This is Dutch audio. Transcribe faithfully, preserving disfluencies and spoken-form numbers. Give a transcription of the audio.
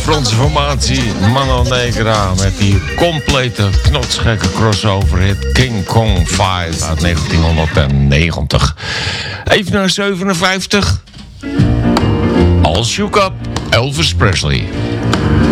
Franse formatie Mano Negra met die complete knotsgekke crossover hit King Kong vijf uit negentienhonderdnegentig. Even naar zevenenvijftig. All Shook Up, Elvis Presley.